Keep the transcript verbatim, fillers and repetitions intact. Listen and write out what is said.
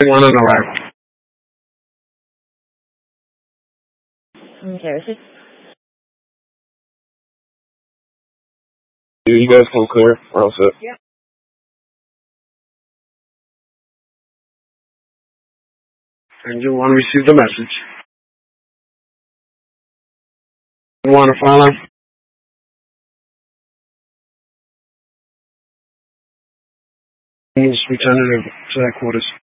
One on arrival. Okay. You guys come clear. We're all set. Yep. Engine one received the message. One to follow. He's returning to headquarters.